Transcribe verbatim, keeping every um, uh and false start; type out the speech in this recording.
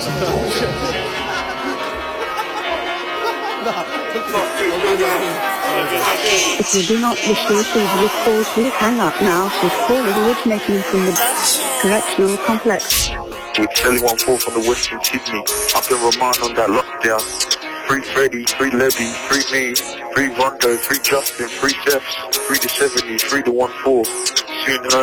If you do not wish to receive this call, please hang up now. This call is originating from the correctional complex. With Shelly one four from the Western Sydney. Up in Roman on that lockdown. Free Freddy, free Levy, free me, free Rondo, free Justin, free Jeffs, free the seventies, free the one four. Soon